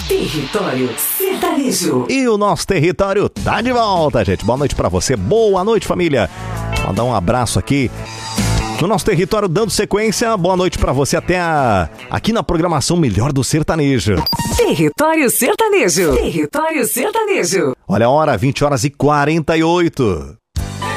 Território Sertanejo. E o nosso território tá de volta, gente. Boa noite pra você, boa noite, família. Mandar um abraço aqui no nosso território, dando sequência. Boa noite pra você aqui na programação Melhor do Sertanejo. Território Sertanejo. Território Sertanejo. Olha a hora, 20h48.